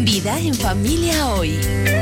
Vida en familia hoy.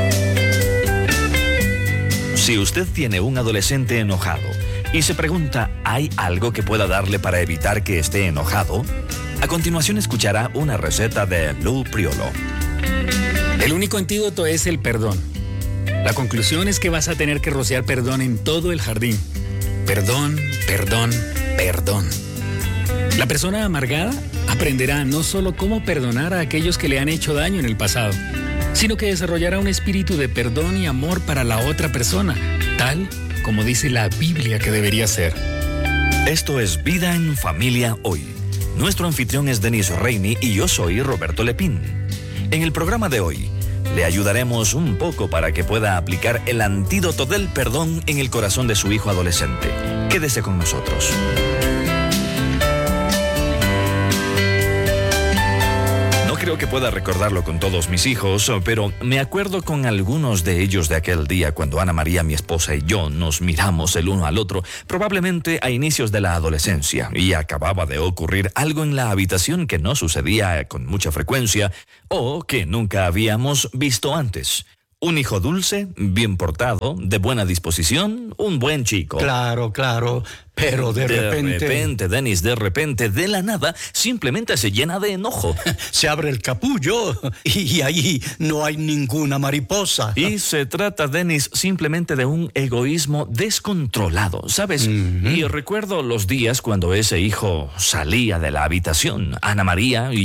Si usted tiene un adolescente enojado y se pregunta, ¿hay algo que pueda darle para evitar que esté enojado? A continuación escuchará una receta de Lou Priolo. El único antídoto es el perdón. La conclusión es que vas a tener que rociar perdón en todo el jardín. Perdón, perdón, perdón. La persona amargada aprenderá no solo cómo perdonar a aquellos que le han hecho daño en el pasado, sino que desarrollará un espíritu de perdón y amor para la otra persona, tal como dice la Biblia que debería ser. Esto es Vida en Familia Hoy. Nuestro anfitrión es Denis Reini y yo soy Roberto Lepín. En el programa de hoy, le ayudaremos un poco para que pueda aplicar el antídoto del perdón en el corazón de su hijo adolescente. Quédese con nosotros. Creo que pueda recordarlo con todos mis hijos, pero me acuerdo con algunos de ellos de aquel día cuando Ana María, mi esposa, y yo nos miramos el uno al otro, probablemente a inicios de la adolescencia, y acababa de ocurrir algo en la habitación que no sucedía con mucha frecuencia o que nunca habíamos visto antes. Un hijo dulce, bien portado, de buena disposición, un buen chico. Claro, pero de repente, Denis, de repente, de la nada, simplemente se llena de enojo. Se abre el capullo y ahí no hay ninguna mariposa. Y se trata, Denis, simplemente de un egoísmo descontrolado, ¿sabes? Y recuerdo los días cuando ese hijo salía de la habitación. Ana María y